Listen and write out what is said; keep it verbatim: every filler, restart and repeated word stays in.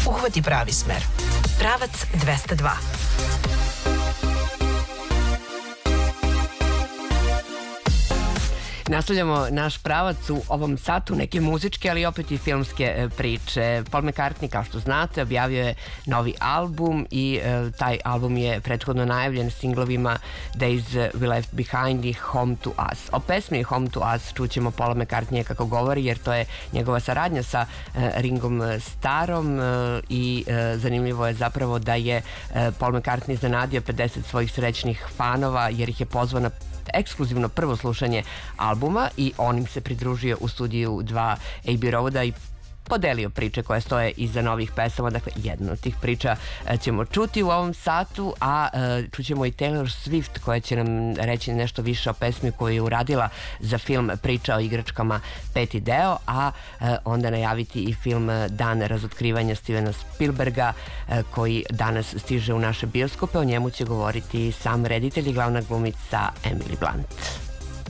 Uhvati pravi smer. Pravac dvesta dva. Nastavljamo naš pravac u ovom satu, neke muzičke, ali opet i filmske priče. Paul McCartney, kao što znate, objavio je novi album i e, taj album je prethodno najavljen singlovima Days We Left Behind i Home to Us. O pesmi Home to Us čućemo Paula McCartneya kako govori, jer to je njegova saradnja sa e, Ringom Starrom e, i e, zanimljivo je zapravo da je e, Paul McCartney zanadio pedeset svojih srećnih fanova, jer ih je pozvao na ekskluzivno prvo slušanje albuma i on im se pridružio u studiju dva Abbey Roada i podelio priče koje stoje iza novih pesama. Dakle, jednu od tih priča ćemo čuti u ovom satu, a čućemo i Taylor Swift koja će nam reći nešto više o pesmi koju je uradila za film Priča o igračkama peti deo, a onda najaviti i film Dan razotkrivanja Stevena Spielberga koji danas stiže u naše bioskope. O njemu će govoriti sam reditelj i glavna glumica Emily Blunt.